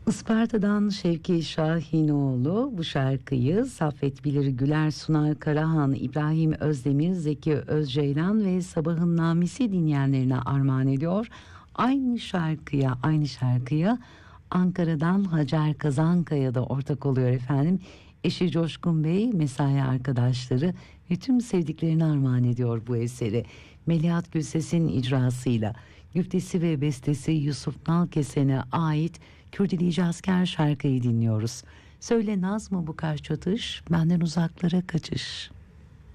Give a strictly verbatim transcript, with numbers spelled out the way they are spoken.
Isparta'dan Şevki Şahinoğlu bu şarkıyı Saffet Bilir Güler, Sunar Karahan, İbrahim Özdemir, Zeki Özceylan ve Sabahın Namisi dinleyenlerine armağan ediyor. Aynı şarkıya aynı şarkıya Ankara'dan Hacer Kazankaya da ortak oluyor efendim. Eşi Coşkun Bey, mesai arkadaşları ve tüm sevdiklerini armağan ediyor bu eseri. Melihat Gülses'in icrasıyla güftesi ve bestesi Yusuf Nalkesen'e ait Kürdilici Asker şarkıyı dinliyoruz. Söyle naz mı bu kaş çatış, benden uzaklara kaçış.